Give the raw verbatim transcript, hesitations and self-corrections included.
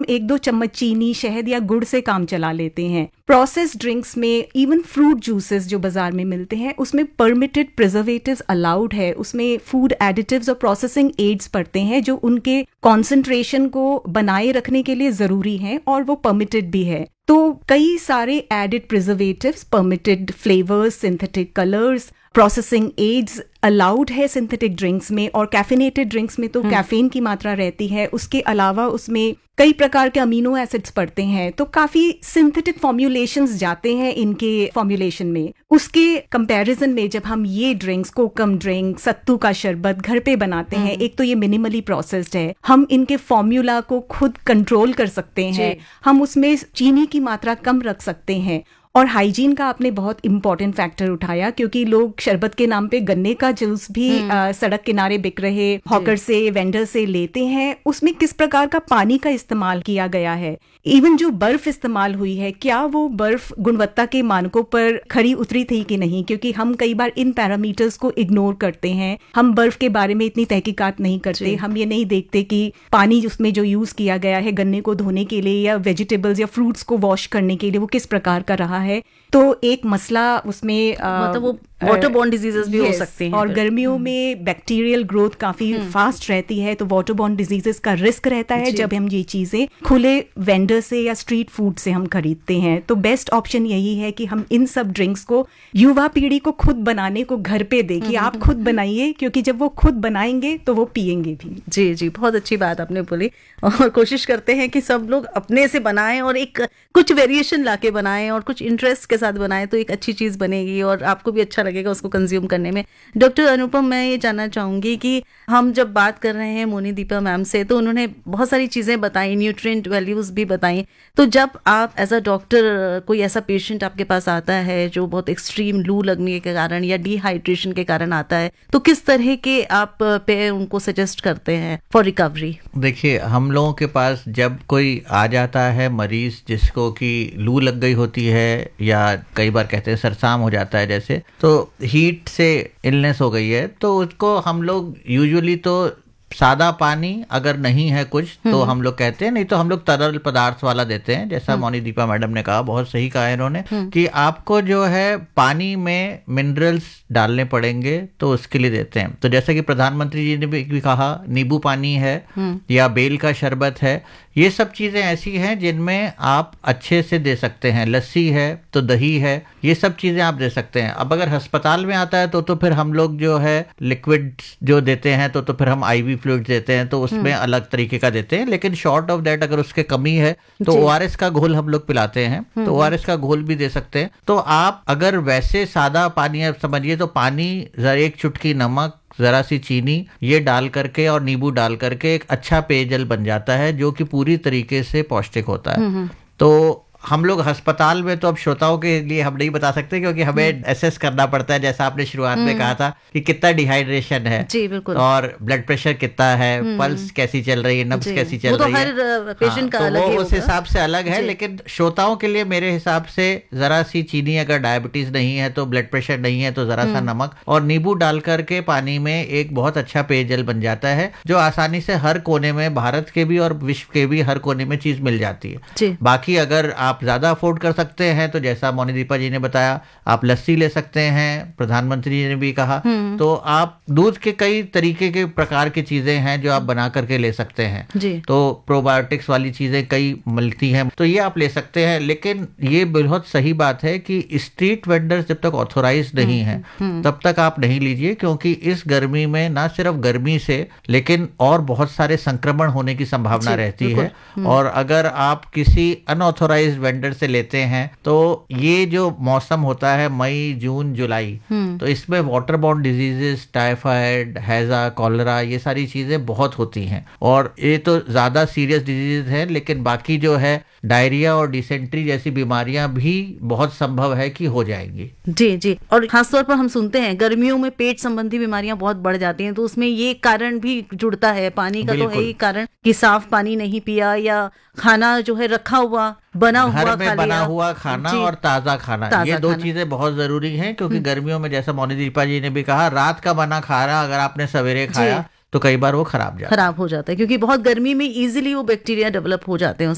एक दो चम्मच चीनी, शहद या गुड़ से काम चला लेते हैं। प्रोसेस्ड ड्रिंक्स में इवन फ्रूट जूसेस जो बाजार में मिलते हैं उसमें परमिटेड प्रिजर्वेटिव्स अलाउड है, उसमें फूड एडिटिव्स और प्रोसेसिंग एड्स पड़ते हैं जो उनके कॉन्सेंट्रेशन को बनाए रखने के लिए जरूरी हैं और वो परमिटेड भी है। तो कई सारे added preservatives, permitted flavours, synthetic colours, processing ads allowed है सिंथेटिक ड्रिंक्स में, और कैफिनेटेड ड्रिंक्स में तो कैफीन की मात्रा रहती है। उसके अलावा उसमें कई प्रकार के अमीनो एसिड्स पड़ते हैं, तो काफी सिंथेटिक फॉर्मुलेशंस जाते हैं इनके फॉर्मुलेशन में। उसके कंपैरिजन में जब हम ये ड्रिंक्स, कोकम ड्रिंक, सत्तू का शरबत घर पे बनाते हैं, एक तो ये मिनिमली प्रोसेस्ड है, हम इनके फॉर्मूला को खुद कंट्रोल कर सकते हैं, हम उसमें चीनी की मात्रा कम रख सकते हैं। और हाइजीन का आपने बहुत इंपॉर्टेंट फैक्टर उठाया, क्योंकि लोग शरबत के नाम पे गन्ने का जूस भी आ, सड़क किनारे बिक रहे हॉकर से, वेंडर से लेते हैं। उसमें किस प्रकार का पानी का इस्तेमाल किया गया है, इवन जो बर्फ इस्तेमाल हुई है, क्या वो बर्फ गुणवत्ता के मानकों पर खरी उतरी थी कि नहीं, क्योंकि हम कई बार इन पैरामीटर्स को इग्नोर करते हैं। हम बर्फ के बारे में इतनी तहकीकात नहीं करते, हम ये नहीं देखते कि पानी उसमें जो यूज किया गया है गन्ने को धोने के लिए या वेजिटेबल्स या फ्रूट्स को वॉश करने के लिए वो किस प्रकार का रहा है। तो एक मसला उसमें मतलब वो वाटर बॉर्न डिजीजेस भी yes, हो सकते हैं। और गर्मियों में बैक्टीरियल ग्रोथ काफी फास्ट रहती है, तो वाटर बॉर्न डिजीजेस का रिस्क रहता है जब हम ये चीजें खुले वेंडर से या स्ट्रीट फूड से हम खरीदते हैं। तो बेस्ट ऑप्शन यही है कि हम इन सब ड्रिंक्स को युवा पीढ़ी को खुद बनाने को घर पे दें कि आप खुद बनाइए, क्योंकि जब वो खुद बनाएंगे तो वो पिएंगे भी। जी जी, बहुत अच्छी बात आपने बोली। और कोशिश करते हैं कि सब लोग अपने से बनाएं और एक कुछ वेरिएशन लाके बनाएं और कुछ इंटरेस्ट के साथ बनाएं, तो एक अच्छी चीज बनेगी और आपको भी अच्छा लगेगा उसको कंज्यूम करने में। डॉक्टर अनुपम, मैं ये जानना चाहूंगी कि हम जब बात कर रहे हैं मोनीदीपा मैम से, तो उन्होंने बहुत सारी चीजें बताई, न्यूट्रिएंट वैल्यूज भी बताई। तो जब आप एज अ डॉक्टर, कोई ऐसा पेशेंट आपके पास आता है जो बहुत एक्सट्रीम लू लगने के कारण या डिहाइड्रेशन के कारण आता है, तो किस तरह के आप पे उनको सजेस्ट करते हैं फॉर रिकवरी? देखिए, हम लोगों के पास जब कोई आ जाता है मरीज जिसको कि लू लग गई होती है या कई बार कहते हैं सरसाम हो जाता है जैसे, तो हीट से इलनेस हो गई है, तो उसको हम लोग यूजुअली तो सादा पानी अगर नहीं है कुछ तो हम लोग कहते हैं, नहीं तो हम लोग तरल पदार्थ वाला देते हैं। जैसा मोनीदीपा मैडम ने कहा, बहुत सही कहा इन्होंने, कि आपको जो है पानी में मिनरल्स डालने पड़ेंगे तो उसके लिए देते हैं। तो जैसा कि प्रधानमंत्री जी ने भी कहा, नींबू पानी है या बेल का शरबत है, ये सब चीजें ऐसी हैं जिनमें आप अच्छे से दे सकते हैं। लस्सी है तो दही है, ये सब चीजें आप दे सकते हैं। अब अगर अस्पताल में आता है तो तो फिर हम लोग जो है लिक्विड जो देते हैं तो तो फिर हम आईवी फ्लूइड देते हैं, तो उसमें अलग तरीके का देते हैं। लेकिन शॉर्ट ऑफ दैट अगर उसके कमी है तो ओआरएस का घोल हम लोग पिलाते हैं, तो ओआरएस का घोल भी दे सकते हैं। तो आप अगर वैसे सादा पानी आप समझिए तो पानी, जरा एक चुटकी नमक, जरा सी चीनी, ये डाल करके और नींबू डाल करके एक अच्छा पेयजल बन जाता है जो कि पूरी तरीके से पौष्टिक होता है। तो हम लोग अस्पताल में, तो अब श्रोताओं के लिए हम नहीं बता सकते क्योंकि हमें एसेस करना पड़ता है, जैसा आपने शुरुआत में कहा था कि कितना डिहाइड्रेशन है, जी बिल्कुल, और ब्लड प्रेशर कितना है, पल्स कैसी चल रही है, नब्ज कैसी चल रही है, हर पेशेंट का हाँ, अलग तो है, वो उस हिसाब से अलग है। लेकिन श्रोताओं के लिए मेरे हिसाब से जरा सी चीनी, अगर डायबिटीज नहीं है तो, ब्लड प्रेशर नहीं है तो जरा सा नमक और नींबू डाल करके पानी में एक बहुत अच्छा पेयजल बन जाता है, जो आसानी से हर कोने में, भारत के भी और विश्व के भी हर कोने में चीज मिल जाती है। बाकी अगर आप ज्यादा अफोर्ड कर सकते हैं तो जैसा मोनीदीपा जी ने बताया, आप लस्सी ले सकते हैं, प्रधानमंत्री जी ने भी कहा, तो आप दूध के कई तरीके के प्रकार की चीजें हैं जो आप बना करके ले सकते हैं। तो प्रोबायोटिक्स वाली चीजें कई मिलती हैं, तो ये आप ले सकते हैं। लेकिन ये बहुत सही बात है कि स्ट्रीट वेंडर्स जब तक ऑथोराइज नहीं है तब तक आप नहीं लीजिए, क्योंकि इस गर्मी में ना सिर्फ गर्मी से लेकिन और बहुत सारे संक्रमण होने की संभावना रहती है। और अगर आप किसी अनऑथोराइज्ड वेंडर से लेते हैं तो ये जो मौसम होता है मई, जून, जुलाई, तो इसमें वाटर बॉर्न डिजीजेस, टाइफाइड, हैजा, कॉलरा, ये सारी चीजें बहुत होती हैं और ये तो ज्यादा सीरियस डिजीज हैं। लेकिन बाकी जो है डायरिया और डिसेंट्री जैसी बीमारियां भी बहुत संभव है कि हो जाएंगी। जी जी, और खासतौर पर हम सुनते हैं गर्मियों में पेट संबंधी बीमारियां बहुत बढ़ जाती हैं, तो उसमें ये कारण भी जुड़ता है। पानी का तो है ही कारण कि साफ पानी नहीं पिया या खाना जो है रखा हुआ, बना हुआ घर में बना हुआ खाना और ताजा खाना, ताजा ये दो चीजें बहुत जरूरी हैं, क्योंकि गर्मियों में जैसा मोनीदीपा जी ने भी कहा, रात का बना खाना अगर आपने सवेरे खाया तो कई बार वो खराब जाता खराब हो जाता है, क्योंकि बहुत गर्मी में इजीली वो बैक्टीरिया डेवलप हो जाते हैं।